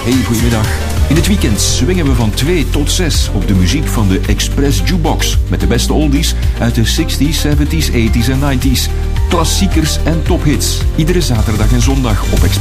Hey, goedemiddag. In het weekend swingen we van 2 tot 6 op de muziek van de Express Jukebox. Met de beste oldies uit de 60s, 70s, 80s en 90s. Klassiekers en tophits. Iedere zaterdag en zondag op Express.